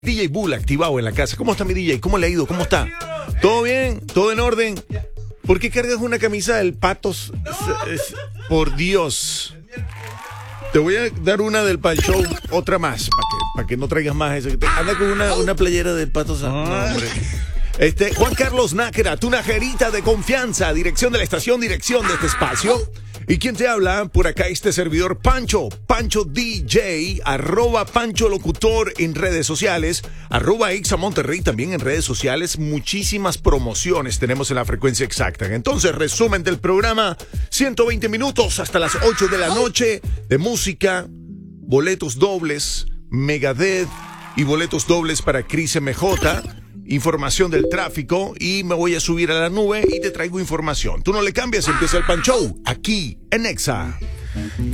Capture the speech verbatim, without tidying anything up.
D J Bull activado en la casa. ¿Cómo está mi D J? ¿Cómo le ha ido? ¿Cómo está? ¿Todo bien? ¿Todo en orden? ¿Por qué cargas una camisa del Patos? Es- es- por Dios. Te voy a dar una del Pal Show, otra más, para que, pa' que no traigas más eso. Anda con una, una playera del Patos. No, hombre. Este, Juan Carlos Nájera, tu najerita de confianza, dirección de la estación, dirección de este espacio. ¿Y quién te habla? Por acá este servidor Pancho, Pancho D J, arroba Pancho Locutor en redes sociales, arroba Ixa Monterrey también en redes sociales. Muchísimas promociones tenemos en la frecuencia exacta. Entonces, resumen del programa, ciento veinte minutos hasta las ocho de la noche de música, boletos dobles, Megadeth y boletos dobles para Cris M J. Información del tráfico y me voy a subir a la nube y te traigo información. Tú no le cambias, empieza el Pan Show aquí en Exa.